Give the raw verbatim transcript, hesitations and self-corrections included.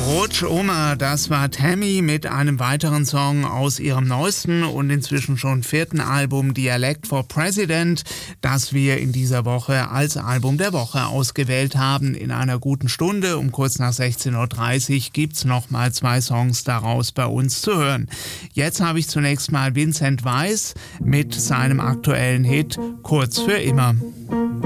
Rutsch Oma, das war Tammy mit einem weiteren Song aus ihrem neuesten und inzwischen schon vierten Album Dialect for President, das wir in dieser Woche als Album der Woche ausgewählt haben. In einer guten Stunde um kurz nach sechzehn Uhr dreißig gibt's nochmal zwei Songs daraus bei uns zu hören. Jetzt habe ich zunächst mal Vincent Weiss mit seinem aktuellen Hit Kurz für immer.